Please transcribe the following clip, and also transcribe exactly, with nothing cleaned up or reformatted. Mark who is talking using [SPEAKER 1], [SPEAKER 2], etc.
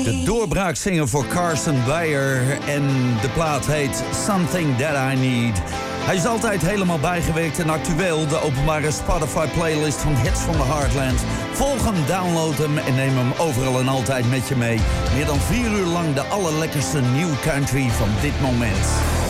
[SPEAKER 1] De doorbraakzinger voor Carson Beyer en de plaat heet Something That I Need. Hij is altijd helemaal bijgewerkt en actueel. De openbare Spotify-playlist van Hits from the Heartland. Volg hem, download hem en neem hem overal en altijd met je mee. Meer dan vier uur lang de allerlekkerste new country van dit moment.